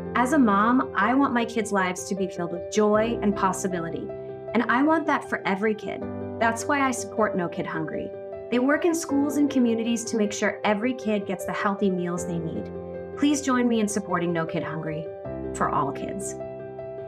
As a mom, I want my kids' lives to be filled with joy and possibility, and I want that for every kid. That's why I support No Kid Hungry. They work in schools and communities to make sure every kid gets the healthy meals they need. Please join me in supporting No Kid Hungry for all kids.